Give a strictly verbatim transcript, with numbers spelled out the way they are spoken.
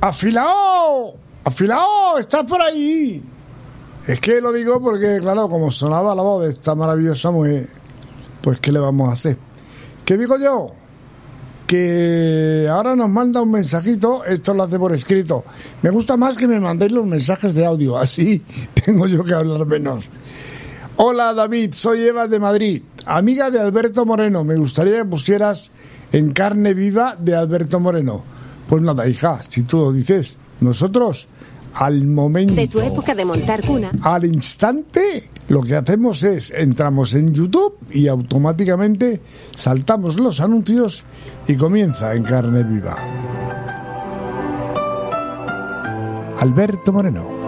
¡Afilao! ¡Afilao! ¡Estás por ahí! Es que lo digo porque, claro, como sonaba la voz de esta maravillosa mujer, pues ¿qué le vamos a hacer? ¿Qué digo yo? Que ahora nos manda un mensajito, esto lo hace por escrito. Me gusta más que me mandéis los mensajes de audio, así tengo yo que hablar menos. Hola David, soy Eva de Madrid, amiga de Alberto Moreno. Me gustaría que pusieras En carne viva de Alberto Moreno. Pues nada, hija, si tú lo dices, nosotros al momento, de tu época de montar cuna, al instante, lo que hacemos es entramos en YouTube y automáticamente saltamos los anuncios y comienza En carne viva. Alberto Moreno.